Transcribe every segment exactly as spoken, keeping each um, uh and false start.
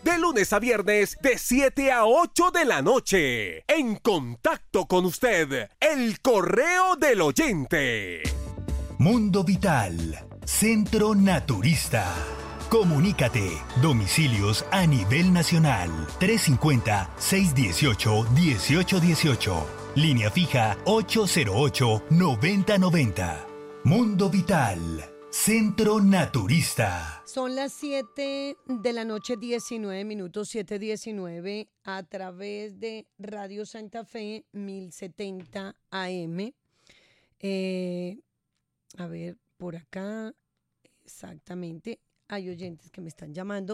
de lunes a viernes de siete a ocho de la noche. En contacto con usted, el correo del oyente. Mundo Vital, Centro Naturista. Comunícate. Domicilios a nivel nacional. trescientos cincuenta, seiscientos dieciocho, dieciocho dieciocho. Línea fija ocho cero ocho, noventa noventa. Mundo Vital, Centro Naturista. Son las siete de la noche, diecinueve minutos, siete diecinueve, a través de Radio Santa Fe mil setenta A M. Eh, a ver, por acá, exactamente, hay oyentes que me están llamando.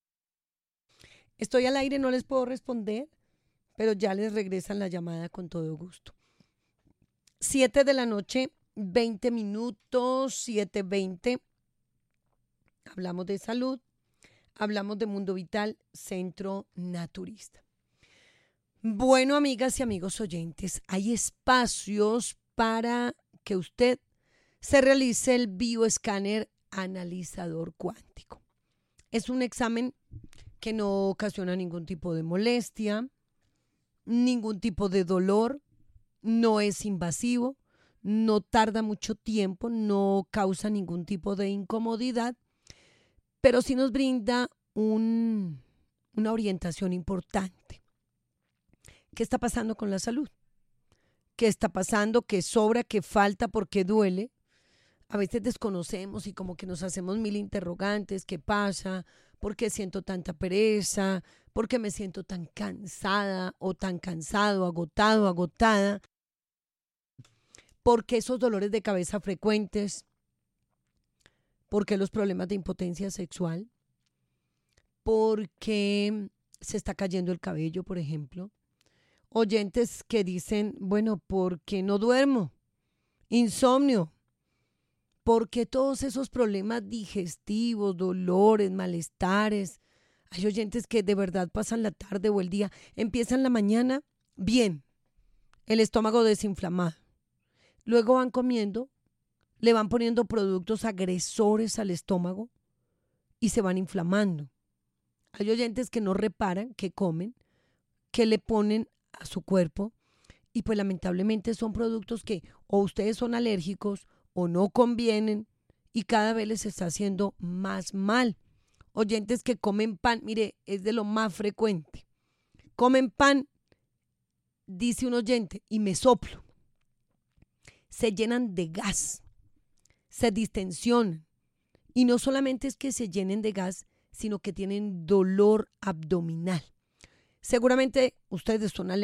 Estoy al aire, no les puedo responder, pero ya les regresan la llamada con todo gusto. siete de la noche, veinte minutos, siete veinte. Hablamos de salud, hablamos de Mundo Vital, Centro Naturista. Bueno, amigas y amigos oyentes, hay espacios para que usted se realice el bioescáner analizador cuántico. Es un examen que no ocasiona ningún tipo de molestia, ningún tipo de dolor, no es invasivo, no tarda mucho tiempo, no causa ningún tipo de incomodidad, pero sí nos brinda un, una orientación importante. ¿Qué está pasando con la salud? ¿Qué está pasando? ¿Qué sobra? ¿Qué falta? ¿Por qué duele? A veces desconocemos y como que nos hacemos mil interrogantes. ¿Qué pasa? ¿Por qué siento tanta pereza? ¿Por qué me siento tan cansada o tan cansado, agotado, agotada? ¿Por qué esos dolores de cabeza frecuentes? ¿Por qué los problemas de impotencia sexual? ¿Por qué se está cayendo el cabello, por ejemplo? Oyentes que dicen, bueno, ¿por qué no duermo? Insomnio. ¿Por qué todos esos problemas digestivos, dolores, malestares? Hay oyentes que de verdad pasan la tarde o el día, empiezan la mañana bien, el estómago desinflamado. Luego van comiendo, le van poniendo productos agresores al estómago y se van inflamando. Hay oyentes que no reparan, que comen, que le ponen a su cuerpo y pues lamentablemente son productos que o ustedes son alérgicos o no convienen y cada vez les está haciendo más mal. Oyentes que comen pan, mire, es de lo más frecuente. Comen pan, dice un oyente, y me soplo. Se llenan de gas, se distensionan. Y no solamente es que se llenen de gas, sino que tienen dolor abdominal. Seguramente ustedes son alérgicos.